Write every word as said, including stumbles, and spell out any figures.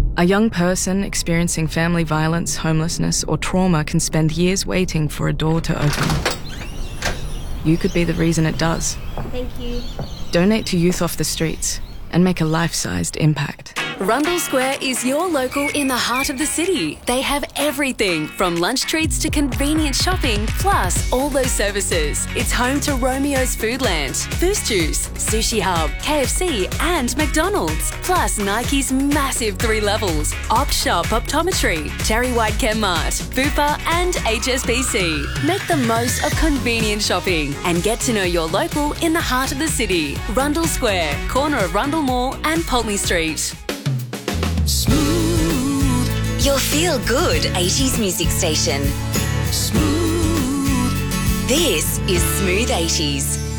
A young person experiencing family violence, homelessness, or trauma can spend years waiting for a door to open. You could be the reason it does. Thank you. Donate to Youth Off the Streets and make a life-sized impact. Rundle Square is your local in the heart of the city. They have everything from lunch treats to convenient shopping, plus all those services. It's home to Romeo's Foodland, Boost Juice, Sushi Hub, K F C and McDonald's. Plus Nike's massive three levels, Ox Shop Optometry, Terry White Chemmart, Bupa and H S B C. Make the most of convenient shopping and get to know your local in the heart of the city. Rundle Square, corner of Rundle Mall and Pulteney Street. Smooth. Your feel-good eighties music station. Smooth. This is Smooth eighties.